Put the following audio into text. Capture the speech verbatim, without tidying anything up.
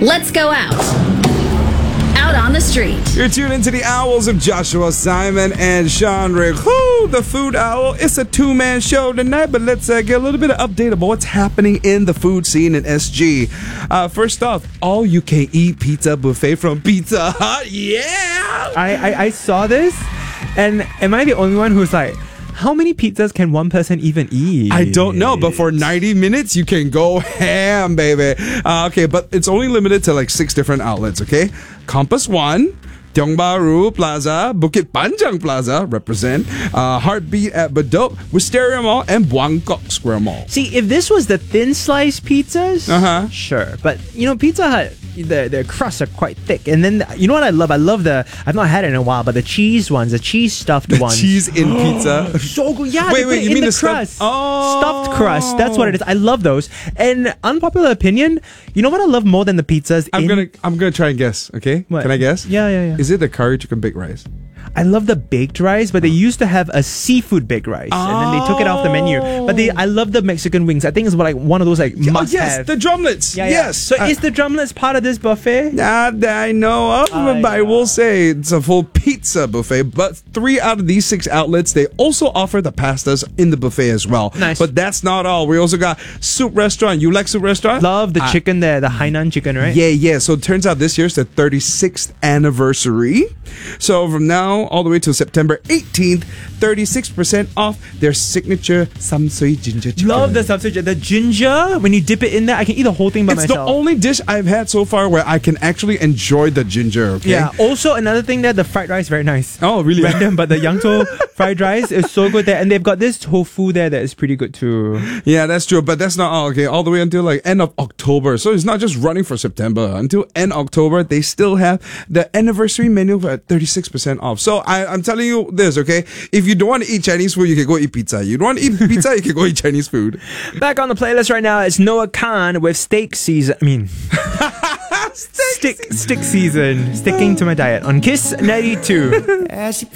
Let's go out. Out on the street. You're tuned into the Owls of Joshua Simon and Sean Rick. Who the Food Owl? It's a two-man show tonight, but let's uh, get a little bit of update about what's happening in the food scene in S G. Uh, first off, all-you-can-eat pizza buffet from Pizza Hut. Yeah! I, I, I saw this, and am I the only one who's like, how many pizzas can one person even eat? I don't know, but for ninety minutes, you can go ham, baby. Uh, okay, but it's only limited to like six different outlets, okay? Compass One, Tiong Bahru Plaza, Bukit Panjang Plaza, represent, uh, Heartbeat at Bedok, Wisteria Mall, and Buangkok Square Mall. See, if this was the thin slice pizzas, Uh-huh. sure. But, you know, Pizza Hut, the, their crusts are quite thick. And then, you know what I love? I love the, I've not had it in a while, but the cheese ones, the cheese stuffed The ones. cheese in pizza. So good. Yeah, Wait, they put wait, it you in mean the the stuff- crust. Oh. Stuffed crust. That's what it is. I love those. And unpopular opinion, you know what I love more than the pizzas? I'm in- gonna I'm gonna try and guess, okay? What? Can I guess? Yeah, yeah, yeah. Is it the curry chicken baked rice? I love the baked rice, but they used to have a seafood baked rice, and then they took it off the menu. But they, I love the Mexican wings. I think it's like one of those like Oh, must yes, have. the drumlets. Yeah, yeah. Yes. So Uh, is the drumlets part of this buffet? Not that I know of, I but I know. will say it's a full pizza buffet. But three out of these six outlets, they also offer the pastas in the buffet as well. Nice. But that's not all. We also got Soup Restaurant. You like Soup Restaurant? Love the Ah, chicken there, the Hainan chicken, right? Yeah, yeah. So it turns out this year's the thirty-sixth anniversary. So from now all the way to September eighteenth, thirty-six percent off their signature Samsui ginger chicken. Love the substitute. The ginger, when you dip it in there, I can eat the whole thing by It's myself. the only dish I've had so far where I can actually enjoy the ginger, okay? Yeah. Also, another thing there, the fried rice, very nice. Oh, really? Random, but the Yangzhou fried rice is so good there. And they've got this tofu there that is pretty good too. Yeah, that's true, but that's not all, okay? All the way until like end of October. So it's not just running for September. Until end October, they still have the anniversary menu at thirty-six percent off. So I, I'm telling you this, okay? If you don't want to eat Chinese food, you can go eat pizza. You don't want to eat pizza, you can go eat Chinese food. Back on the playlist right now is Noah Khan with steak season. I mean, stick stick season. Sticking to my diet on Kiss ninety-two.